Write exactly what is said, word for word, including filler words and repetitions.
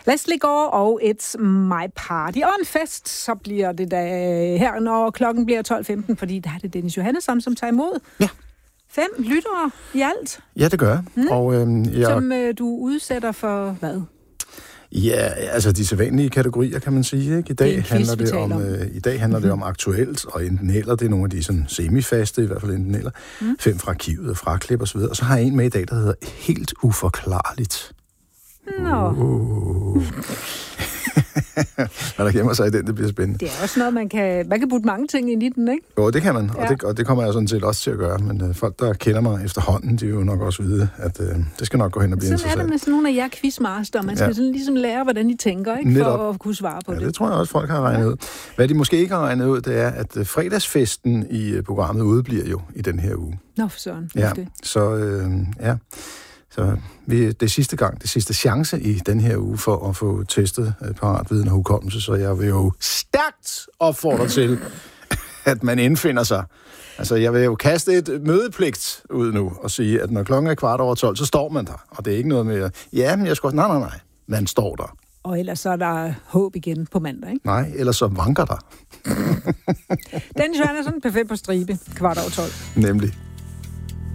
Leslie Gore og It's My Party. Og en fest, så bliver det da her, når klokken bliver tolv femten, fordi der er det Dennis Johannesson, som tager imod. Ja. Fem lyttere i alt. Ja, det gør jeg. Mm. Og, øhm, jeg... Som øh, du udsætter for hvad? Ja, altså de sædvanlige kategorier, kan man sige. Ikke? I dag det handler quiz, det om, om. øh, i dag handler mm-hmm. det om aktuelt, og enten eller, det er nogle af de sådan semifaste, i hvert fald enten eller. Mm. Fem fra arkivet og fraklip og så videre. Og så har jeg en med i dag, der hedder Helt Uforklarligt. Nå. Uh. Hvad der gemmer sig i den, det bliver spændende. Det er også noget, man kan... Man kan putte mange ting ind i den, ikke? Jo, det kan man, ja. og, det, og det kommer jeg sådan set også til at gøre. Men øh, folk, der kender mig efterhånden, de vil jo nok også vide, at øh, det skal nok gå hen og blive interessant. Sådan er det med sådan nogle af jer quizmaster. Man skal ja. sådan ligesom lære, hvordan I tænker, ikke? Netop. For at kunne svare på ja, det. det tror jeg også, folk har regnet ja. ud. Hvad de måske ikke har regnet ud, det er, at øh, fredagsfesten i øh, programmet udebliver jo i den her uge. Nå, for søren. Ja, det. så øh, ja... Så vi, det er sidste gang, det sidste chance i den her uge for at få testet paratviden og hukommelse, så jeg vil jo stærkt opfordre til, at man indfinder sig. Altså, jeg vil jo kaste et mødepligt ud nu og sige, at når klokken er kvart over tolv, så står man der. Og det er ikke noget med, ja, men jeg skal nej, nej, nej, man står der. Og ellers så er der håb igen på mandag, ikke? Nej, ellers så vanker der. Dennis Johannesson, perfekt på stribe, kvart over tolv. Nemlig.